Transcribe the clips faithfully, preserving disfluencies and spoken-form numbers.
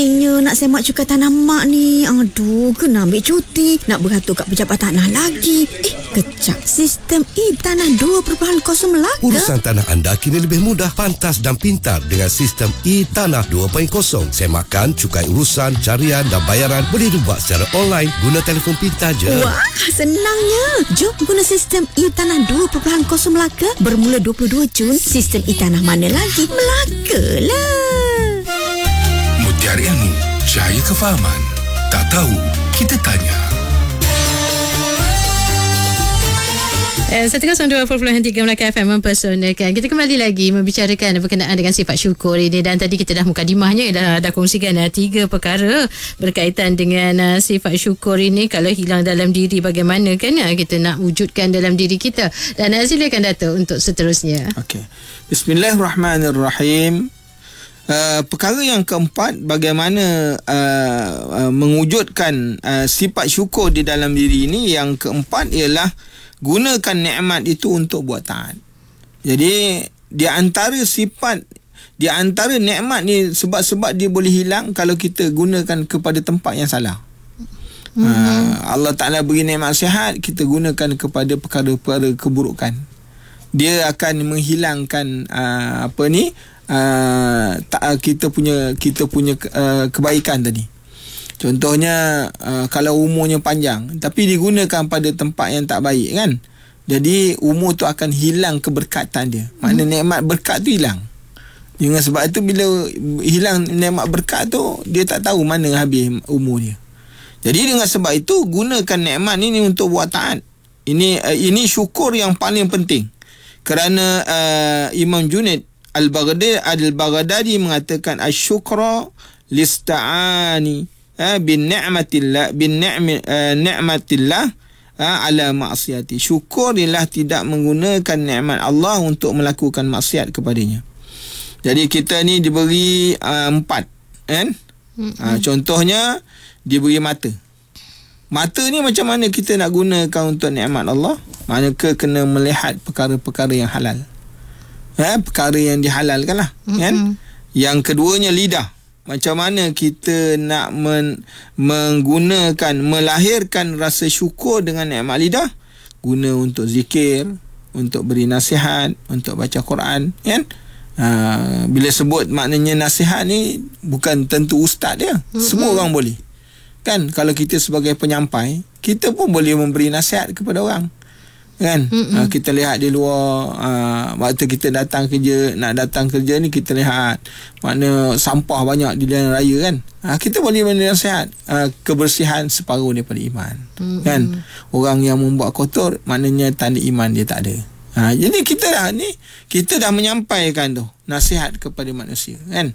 Nya nak semak cukai tanah mak ni. Aduh, kena ambil cuti. Nak beratur kat pejabat tanah lagi. Eh, kecap. Sistem e-Tanah dua titik kosong Melaka. Urusan tanah anda kini lebih mudah, pantas dan pintar dengan sistem e-Tanah dua titik kosong. Semakan, cukai urusan, carian dan bayaran boleh dibuat secara online guna telefon pintar je. Wah, senangnya. Jom guna sistem e-Tanah dua titik kosong Melaka bermula dua puluh dua Jun. Sistem e-Tanah mana lagi? Melaka lah. Mutiara Ilmu, cahaya kefahaman. Tak tahu, kita tanya. Eh, seratus dua perpuluhan tiga Melaka F M mempersonalkan. Kita kembali lagi membicarakan berkenaan dengan sifat syukur ini, dan tadi kita dah mukadimahnya, dah, dah kongsikan uh, tiga perkara berkaitan dengan uh, sifat syukur ini. Kalau hilang dalam diri, bagaimana kan uh, kita nak wujudkan dalam diri kita. Dan uh, silakan Dato' untuk seterusnya. Okey. Bismillahirrahmanirrahim. Uh, perkara yang keempat, bagaimana uh, uh, mewujudkan uh, sifat syukur di dalam diri ini. Yang keempat ialah gunakan nikmat itu untuk buat taat. Jadi di antara sifat, di antara nikmat ni, sebab-sebab dia boleh hilang kalau kita gunakan kepada tempat yang salah. Mm-hmm. uh, Allah Ta'ala beri nikmat sihat, kita gunakan kepada perkara-perkara keburukan. Dia akan menghilangkan uh, apa ni uh, ta, kita punya kita punya uh, kebaikan tadi. Contohnya uh, kalau umurnya panjang tapi digunakan pada tempat yang tak baik kan, jadi umur tu akan hilang keberkatan dia. Makna hmm. nikmat berkat tu hilang. Dengan sebab itu bila hilang nikmat berkat tu, dia tak tahu mana habis umur dia. Jadi dengan sebab itu gunakan nikmat ini untuk buat taat. Ini uh, ini syukur yang paling penting. Kerana uh, Imam Junaid Al-Baghdadi Al-Baghdadi mengatakan asyukra lista'ani bin ni'matillah bin ni'mi uh, ni'matillah uh, ala maksiati. Syukur ialah tidak menggunakan nikmat Allah untuk melakukan maksiat kepadanya. Jadi kita ni diberi uh, empat kan? Mm-hmm. Uh, contohnya diberi mata. Mata ni macam mana kita nak gunakan untuk nikmat Allah? Manakah kena melihat perkara-perkara yang halal. Ha, perkara yang dihalalkan lah. Mm-hmm. Kan? Yang keduanya lidah. Macam mana kita nak men, menggunakan, melahirkan rasa syukur dengan nikmat lidah? Guna untuk zikir, untuk beri nasihat, untuk baca Quran, kan? Ha, bila sebut maknanya nasihat ni, bukan tentu ustaz dia. Mm-hmm. Semua orang boleh. Kan? Kalau kita sebagai penyampai, kita pun boleh memberi nasihat kepada orang. Kan? Uh, kita lihat di luar uh, waktu kita datang kerja, nak datang kerja ni kita lihat makna sampah banyak di jalan raya kan, uh, kita boleh beri nasihat, uh, kebersihan separuh daripada iman. Mm-hmm. Kan? Orang yang membuat kotor maknanya tanda iman dia tak ada. uh, jadi kita dah ni kita dah menyampaikan tu nasihat kepada manusia kan.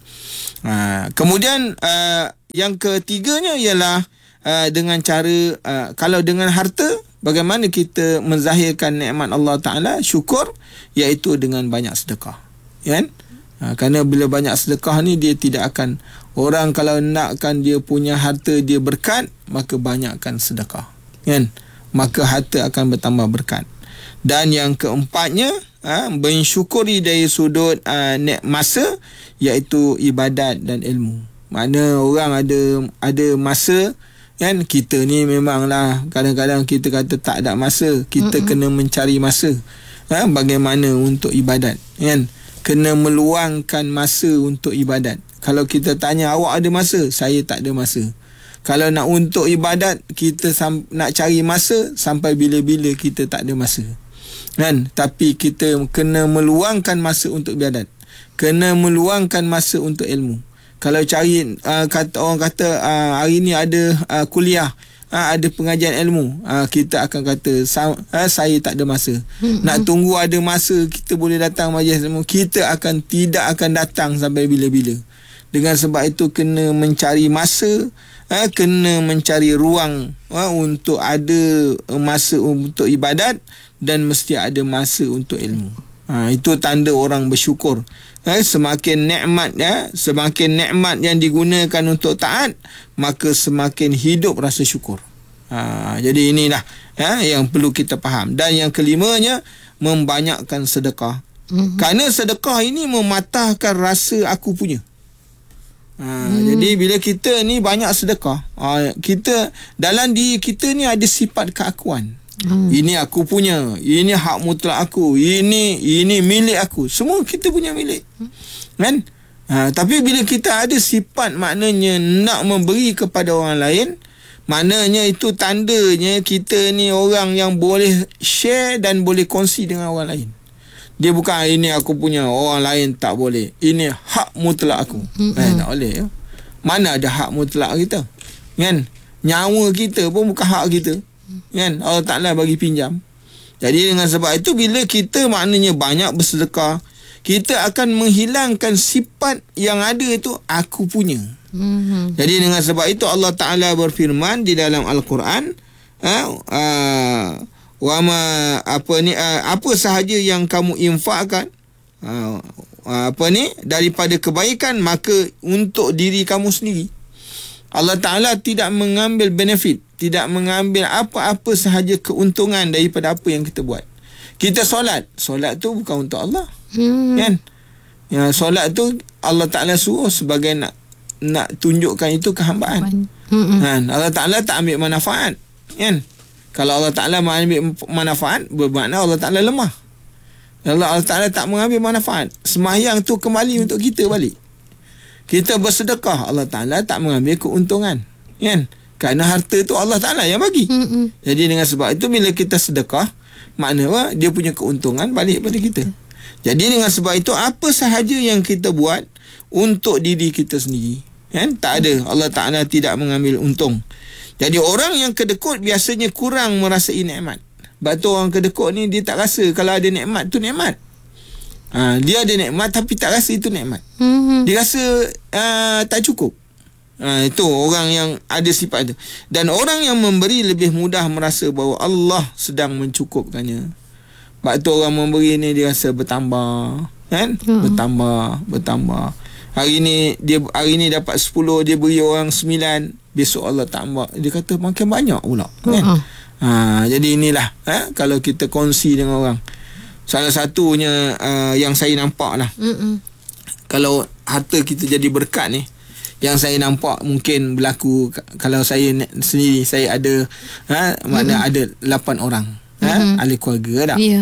uh, kemudian uh, yang ketiganya ialah uh, dengan cara uh, kalau dengan harta, bagaimana kita menzahirkan nikmat Allah Ta'ala, syukur, iaitu dengan banyak sedekah. Kan? Ha, kerana bila banyak sedekah ni, dia tidak akan, orang kalau nakkan dia punya harta dia berkat, maka banyakkan sedekah. Kan? Maka harta akan bertambah berkat. Dan yang keempatnya, ha, mensyukuri dari sudut uh, masa, iaitu ibadat dan ilmu. Mana orang ada ada masa, kan, kita ni memanglah kadang-kadang kita kata tak ada masa, kita Mm-mm. kena mencari masa, ha, bagaimana untuk ibadat, kan, kena meluangkan masa untuk ibadat. Kalau kita tanya awak ada masa, saya tak ada masa. Kalau nak untuk ibadat, kita sam- nak cari masa sampai bila-bila kita tak ada masa, kan. Tapi kita kena meluangkan masa untuk ibadat, kena meluangkan masa untuk ilmu. Kalau cari uh, kata orang kata uh, hari ni ada uh, kuliah, uh, ada pengajian ilmu, uh, kita akan kata uh, saya tak ada masa. Mm-hmm. Nak tunggu ada masa kita boleh datang majlis ilmu, kita akan tidak akan datang sampai bila-bila. Dengan sebab itu kena mencari masa, uh, kena mencari ruang uh, untuk ada masa untuk ibadat, dan mesti ada masa untuk ilmu. Uh, itu tanda orang bersyukur. Eh, semakin nikmat ya, semakin nikmat yang digunakan untuk taat, maka semakin hidup rasa syukur. Ha, jadi inilah ya, yang perlu kita faham. Dan yang kelimanya, membanyakkan sedekah. Mm-hmm. Kerana sedekah ini mematahkan rasa aku punya. Ha, hmm. Jadi bila kita ni banyak sedekah, ha, kita dalam diri kita ni ada sifat keakuan. Hmm. Ini aku punya, ini hak mutlak aku, ini ini milik aku. Semua kita punya milik. Hmm. Kan? Ha, tapi bila kita ada sifat maknanya nak memberi kepada orang lain, maknanya itu tandanya kita ni orang yang boleh share dan boleh kongsi dengan orang lain. Dia bukan ini aku punya, orang lain tak boleh. Ini hak mutlak aku. Hmm. Eh, tak boleh. Ya? Mana ada hak mutlak kita? Kan? Nyawa kita pun bukan hak kita. Kan? Allah Ta'ala bagi pinjam. Jadi dengan sebab itu bila kita maknanya banyak bersedekah, kita akan menghilangkan sifat yang ada itu aku punya. Mm-hmm. Jadi dengan sebab itu Allah Ta'ala berfirman di dalam Al-Quran, ha, uh, wama apa ni uh, apa sahaja yang kamu infakkan, uh, apa ni daripada kebaikan, maka untuk diri kamu sendiri. Allah Ta'ala tidak mengambil benefit, tidak mengambil apa-apa sahaja keuntungan daripada apa yang kita buat. Kita solat, solat tu bukan untuk Allah. Hmm. Kan? Ya, solat tu Allah Ta'ala suruh sebagai nak nak tunjukkan itu kehambaan. Hmm. Kan? Allah Ta'ala tak ambil manfaat. Kan? Kalau Allah Ta'ala mengambil manfaat, bermakna Allah Ta'ala lemah. Allah, Allah Ta'ala tak mengambil manfaat. Sembahyang tu kembali untuk kita balik. Kita bersedekah, Allah Ta'ala tak mengambil keuntungan. Kan? Kerana harta tu Allah Ta'ala yang bagi. Hmm. Jadi dengan sebab itu bila kita sedekah, maknanya dia punya keuntungan balik pada kita. Jadi dengan sebab itu apa sahaja yang kita buat untuk diri kita sendiri, kan? Tak ada, Allah Ta'ala tidak mengambil untung. Jadi orang yang kedekut biasanya kurang merasai nikmat. Sebab tu orang kedekut ni dia tak rasa kalau ada nikmat tu nikmat. Ha, dia ada nikmat tapi tak rasa itu nikmat. Mm-hmm. Dia rasa uh, tak cukup. Ha, itu orang yang ada sifat itu. Dan orang yang memberi lebih mudah merasa bahawa Allah sedang mencukupkannya. Sebab tu orang memberi ni dia rasa bertambah, kan? Hmm. Bertambah, bertambah. Hari ni dia hari ni dapat sepuluh, dia beri orang sembilan, besok Allah tambah. Dia kata makin banyak pula, kan? Hmm. Ha, jadi inilah, ha? Kalau kita kongsi dengan orang. Salah satunya uh, yang saya nampak lah. Hmm. Kalau harta kita jadi berkat ni, yang saya nampak mungkin berlaku kalau saya sendiri, saya ada, ha, makna mm-hmm. ada lapan orang, ha, mm-hmm. ahli keluarga dah. Yeah.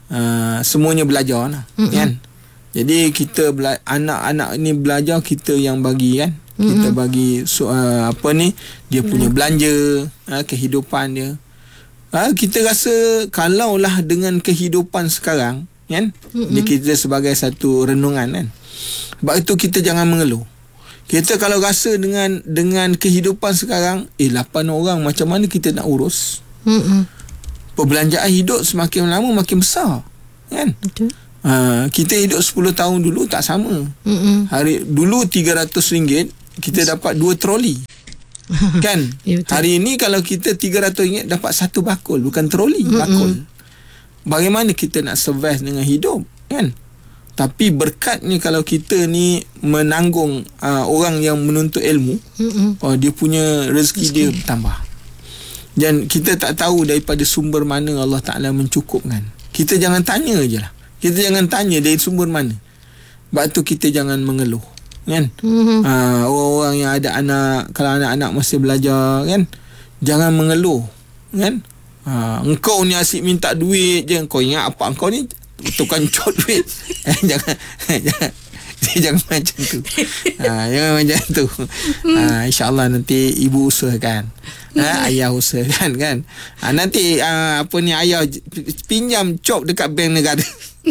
Uh, semuanya belajar lah, mm-hmm. kan. Jadi kita bela- anak-anak ni belajar, kita yang bagi, kan. Mm-hmm. Kita bagi so, uh, apa ni, dia punya mm-hmm. belanja, ha, kehidupan dia. Ha, kita rasa kalaulah dengan kehidupan sekarang, kan, mm-hmm. dia kita sebagai satu renungan, kan. Sebab itu kita jangan mengeluh. Kita kalau rasa dengan dengan kehidupan sekarang, eh lapan orang macam mana kita nak urus? Mm-mm. Perbelanjaan hidup semakin lama makin besar, kan? Betul. Ha, kita hidup sepuluh tahun dulu tak sama. Mm-mm. Hari dulu tiga ratus ringgit kita dapat dua troli. Kan? Ya, hari ini kalau kita tiga ratus ringgit dapat satu bakul, bukan troli, Mm-mm. bakul. Bagaimana kita nak survive dengan hidup, kan? Tapi berkat ni kalau kita ni menanggung uh, orang yang menuntut ilmu, oh, dia punya rezeki, rezeki dia bertambah. Dan kita tak tahu daripada sumber mana Allah Ta'ala mencukupkan. Kita jangan tanya je lah. Kita jangan tanya dari sumber mana. Sebab tu kita jangan mengeluh, kan? Mm-hmm. Uh, orang-orang yang ada anak, kalau anak-anak masih belajar, kan, jangan mengeluh, kan? Uh, engkau ni asyik minta duit je. Kau ingat apa engkau ni? Tukang cot duit. eh, jangan jangan jangan macam tu. Ha, jangan macam tu. Ha, InsyaAllah nanti ibu usahakan, ha, ayah usahakan, kan. Ha, nanti uh, apa ni ayah pinjam cop dekat bank negara.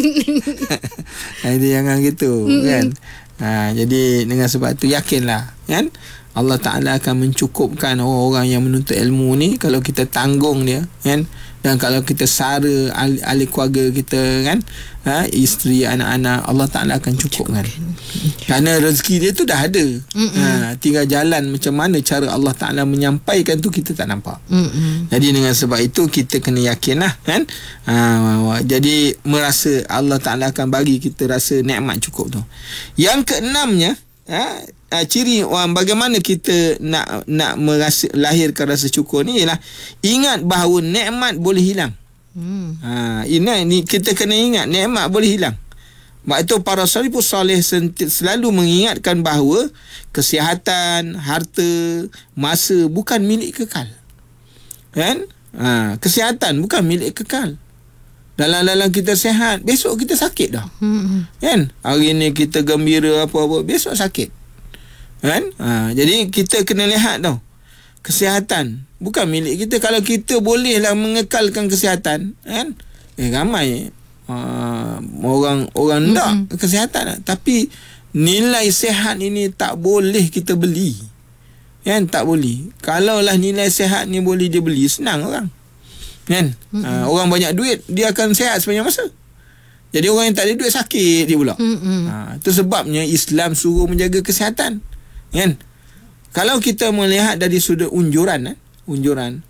Jadi jangan gitu, kan. Ha, jadi dengan sebab tu yakinlah, kan, Allah Ta'ala akan mencukupkan orang-orang yang menuntut ilmu ni kalau kita tanggung dia, kan. Dan kalau kita sara ahli, ahli keluarga kita, kan, ha, isteri, anak-anak, Allah Ta'ala akan cukupkan. Kerana rezeki dia tu dah ada. Ha, tinggal jalan macam mana cara Allah Ta'ala menyampaikan tu kita tak nampak. Mm-mm. Jadi dengan sebab itu kita kena yakin lah, kan. Ha, jadi merasa Allah Ta'ala akan bagi kita rasa nikmat cukup tu. Yang keenamnya, ha, Uh, ciri uh, bagaimana kita nak nak merasa, lahirkan rasa syukur ni ialah ingat bahawa nikmat boleh hilang. Hmm. Uh, ini, ini kita kena ingat nikmat boleh hilang. Sebab itu para salafus soleh selalu mengingatkan bahawa kesihatan, harta, masa bukan milik kekal. Kan? Ha, kesihatan bukan milik kekal. Dalam-dalam kita sihat, besok kita sakit dah. Hmm. Kan? Hari ni kita gembira apa-apa, besok sakit. Kan? Ha, jadi kita kena lihat tau. Kesihatan bukan milik kita. Kalau kita bolehlah mengekalkan kesihatan, kan? Eh ramai uh, orang orang hmm. tak kesihatan, tapi nilai sihat ini tak boleh kita beli. Kan? Tak boleh. Kalaulah nilai sihat ni boleh dia beli, senang orang. Kan? Mm-hmm. Uh, orang banyak duit, dia akan sihat sepanjang masa. Jadi orang yang tak ada duit sakit dia pula. Mm-hmm. Uh, itu sebabnya Islam suruh menjaga kesihatan. Kan? Kalau kita melihat dari sudut unjuran, eh, unjuran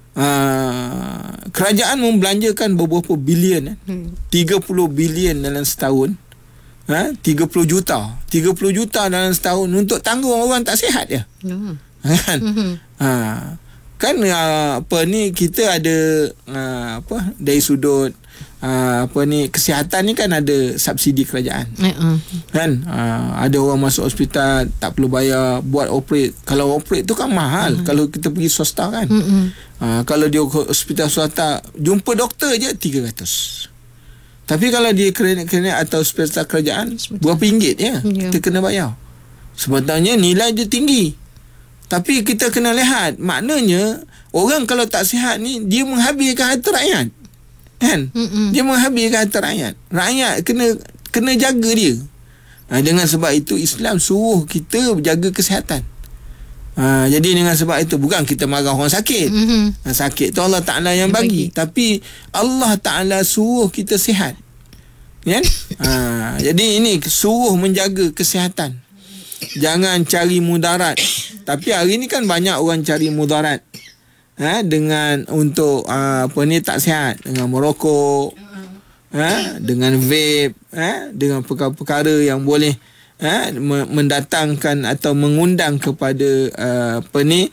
uh, kerajaan membelanjakan beberapa bilion, eh, mm. tiga puluh bilion dalam setahun. Ha? tiga puluh juta tiga puluh juta dalam setahun untuk tanggung orang tak sihat je. Mm. Kan? Mm-hmm. Ha. Kan uh, apa ni kita ada uh, apa dari sudut uh, apa ni kesihatan ni kan ada subsidi kerajaan. Uh-uh. Kan uh, ada orang masuk hospital tak perlu bayar buat operate. Kalau operate tu kan mahal uh-huh. kalau kita pergi swasta kan. Uh-uh. Uh, kalau dia hospital swasta jumpa doktor je tiga ratus. Tapi kalau dia klinik-klinik atau hospital kerajaan berapa ringgit je yeah. kita kena bayar. Sebenarnya nilai dia tinggi. Tapi kita kena lihat, maknanya orang kalau tak sihat ni dia menghabiskan harta rakyat. Kan? Mm-mm. Dia menghabiskan harta rakyat. Rakyat kena kena jaga dia. Ha, dengan sebab itu Islam suruh kita jaga kesihatan. Ha, jadi dengan sebab itu bukan kita marah orang sakit. Mm-hmm. Ha, sakit tu Allah Ta'ala yang bagi. bagi. Tapi Allah Ta'ala suruh kita sihat. Kan? Ha, jadi ini suruh menjaga kesihatan. Jangan cari mudarat. Tapi hari ni kan banyak orang cari mudarat. Ha, dengan untuk uh, apa ni tak sihat, dengan merokok, ha, dengan vape, ha, dengan perkara-perkara yang boleh ha, mendatangkan atau mengundang kepada uh, apa ni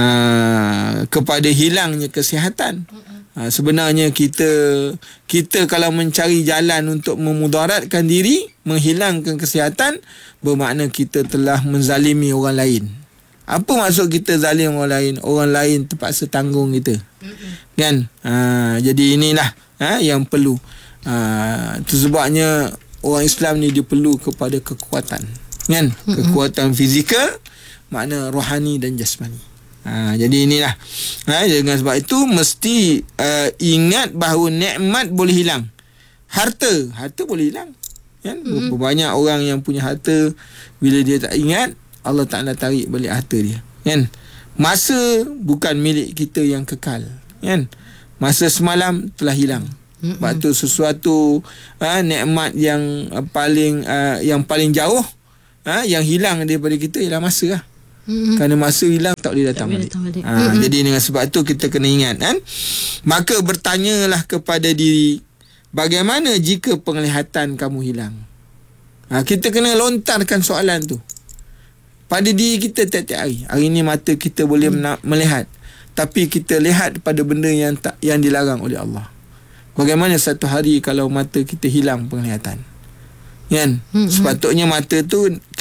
uh, kepada hilangnya kesihatan. Ha, sebenarnya kita kita kalau mencari jalan untuk memudaratkan diri, menghilangkan kesihatan, bermakna kita telah menzalimi orang lain. Apa maksud kita zalim orang lain? Orang lain terpaksa tanggung kita. Mm-hmm. Kan? Ha, jadi inilah ha, yang perlu. Ha, itu sebabnya orang Islam ni dia perlu kepada kekuatan. Kan? Mm-hmm. Kekuatan fizikal, makna rohani dan jasmani. Ha, jadi inilah. Ha, dengan sebab itu mesti uh, ingat bahawa nikmat boleh hilang. Harta, harta boleh hilang. Kan? Mm-hmm. Banyak orang yang punya harta, bila dia tak ingat, Allah Ta'ala tarik balik harta dia. Kan? Masa bukan milik kita yang kekal. Kan? Masa semalam telah hilang. Mm-hmm. Sebab tu sesuatu ha, nikmat yang uh, paling uh, yang paling jauh ha, yang hilang daripada kita ialah masa lah. Mm-hmm. Kerana masa hilang tak boleh datang tak balik, datang balik. Ha, mm-hmm. Jadi dengan sebab tu kita kena ingat kan? Maka bertanyalah kepada diri, bagaimana jika penglihatan kamu hilang? Ha, kita kena lontarkan soalan tu pada diri kita tiap-tiap hari. Hari ni mata kita boleh hmm. melihat, tapi kita lihat pada benda yang tak, yang dilarang oleh Allah. Bagaimana satu hari kalau mata kita hilang penglihatan? Kan? Hmm. Sepatutnya mata tu